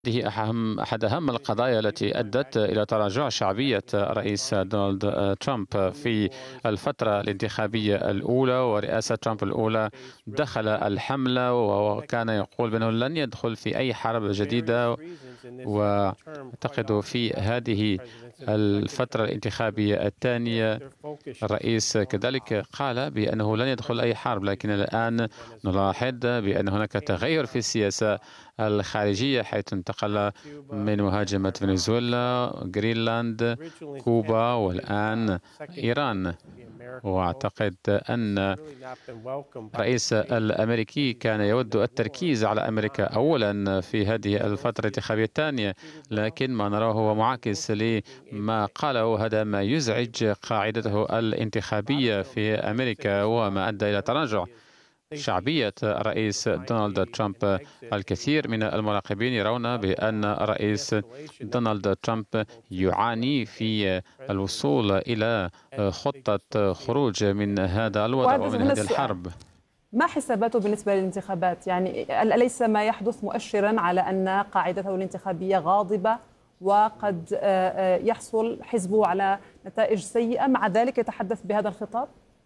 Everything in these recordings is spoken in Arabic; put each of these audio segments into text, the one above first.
هذه أحد أهم القضايا التي أدت إلى تراجع شعبية الرئيس دونالد ترامب في الفترة الانتخابية الأولى ورئاسة ترامب الأولى. دخل الحملة وكان يقول بأنه لن يدخل في أي حرب جديدة، وأعتقد في هذه الفترة الانتخابية الثانية الرئيس كذلك قال بأنه لن يدخل أي حرب. لكن الآن نلاحظ بأن هناك تغير في السياسة الخارجية، حيث انتقل من مهاجمة فنزويلا، غرينلاند، كوبا، والآن إيران. وأعتقد أن الرئيس الأمريكي كان يود التركيز على أمريكا أولا في هذه الفترة الانتخابية الثانية، لكن ما نراه هو معاكس لما قاله. هذا ما يزعج قاعدته الانتخابية في أمريكا وما أدى إلى تراجع شعبية الرئيس دونالد ترامب. الكثير من المراقبين يرون بأن الرئيس دونالد ترامب يعاني في الوصول إلى خطة خروج من هذا الوضع ومن هذه الحرب. ما حساباته بالنسبة للانتخابات؟ يعني أليس ما يحدث مؤشرا على أن قاعدته الانتخابية غاضبة وقد يحصل حزبه على نتائج سيئة، مع ذلك يتحدث بهذا الخطاب؟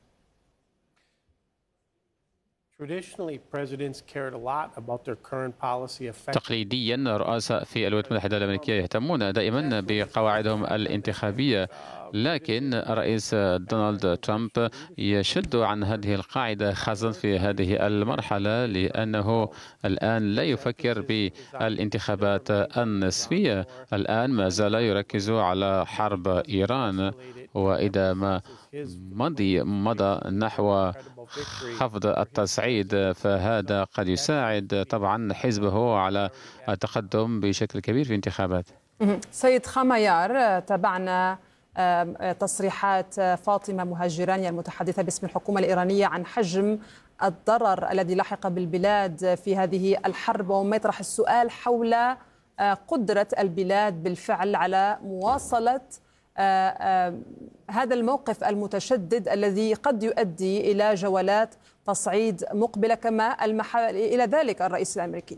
تقليديا رؤساء في الولايات المتحدة الأمريكية يهتمون دائما بقواعدهم الانتخابية، لكن الرئيس دونالد ترامب يشد عن هذه القاعدة خاصة في هذه المرحلة، لأنه الآن لا يفكر بالانتخابات النصفية. الآن ما زال يركز على حرب إيران، وإذا ما مضى نحو خفض التصعيد فهذا قد يساعد طبعا حزبه على التقدم بشكل كبير في الانتخابات. سيد خميار، تابعنا تصريحات فاطمة مهاجراني المتحدثة باسم الحكومة الإيرانية عن حجم الضرر الذي لحق بالبلاد في هذه الحرب، وما يطرح السؤال حول قدرة البلاد بالفعل على مواصلة هذا الموقف المتشدد الذي قد يؤدي إلى جولات تصعيد مقبلة كما ألمح إلى ذلك الرئيس الأمريكي.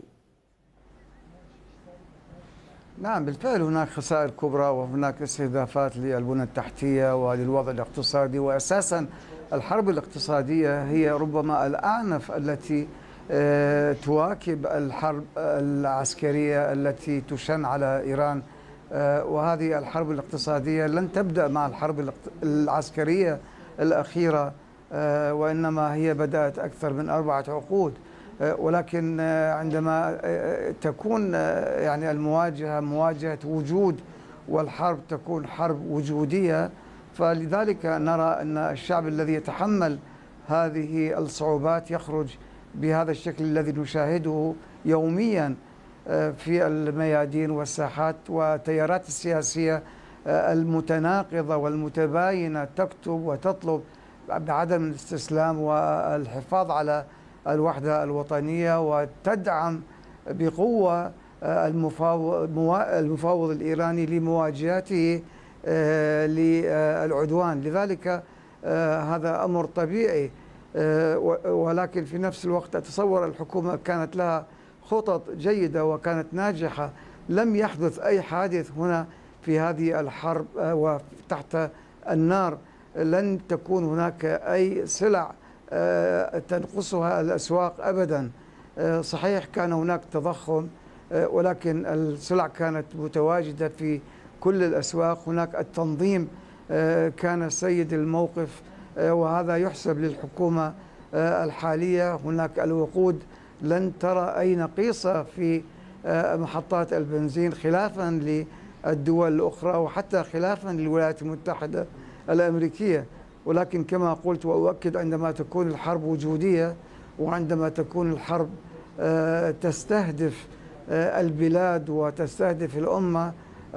نعم، بالفعل هناك خسائر كبرى وهناك استهدافات للبنى التحتية وللوضع الاقتصادي، وأساسا الحرب الاقتصادية هي ربما الأعنف التي تواكب الحرب العسكرية التي تشن على إيران. وهذه الحرب الاقتصادية لن تبدأ مع الحرب العسكرية الأخيرة، وإنما هي بدأت أكثر من 4 عقود. ولكن عندما تكون يعني المواجهة مواجهة وجود والحرب تكون حرب وجودية، فلذلك نرى أن الشعب الذي يتحمل هذه الصعوبات يخرج بهذا الشكل الذي نشاهده يوميا في الميادين والساحات، والتيارات السياسية المتناقضة والمتباينة تكتب وتطلب بعدم الاستسلام والحفاظ على الوحدة الوطنية، وتدعم بقوة المفاوض الإيراني لمواجهته للعدوان. لذلك هذا أمر طبيعي، ولكن في نفس الوقت أتصور الحكومة كانت لها خطط جيدة وكانت ناجحة. لم يحدث أي حادث هنا في هذه الحرب وتحت النار. لن تكون هناك أي سلع تنقصها الأسواق أبدا. صحيح كان هناك تضخم، ولكن السلع كانت متواجدة في كل الأسواق. هناك التنظيم كان سيد الموقف، وهذا يحسب للحكومة الحالية. هناك الوقود، لن ترى أي نقيصة في محطات البنزين خلافا للدول الأخرى وحتى خلافا للولايات المتحدة الأمريكية. ولكن كما قلت وأؤكد، عندما تكون الحرب وجودية وعندما تكون الحرب تستهدف البلاد وتستهدف الأمة،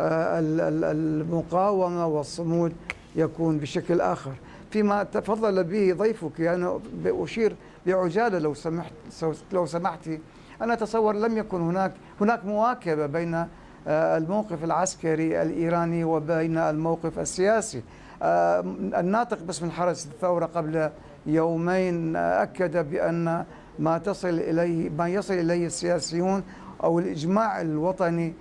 المقاومة والصمود يكون بشكل آخر. فيما تفضل به ضيفك، أنا أشير بعجالة لو سمحتي. أنا أتصور لم يكن هناك مواكبة بين الموقف العسكري الإيراني وبين الموقف السياسي. الناطق باسم حرس الثورة قبل يومين أكد بأن ما يصل إليه السياسيون أو الإجماع الوطني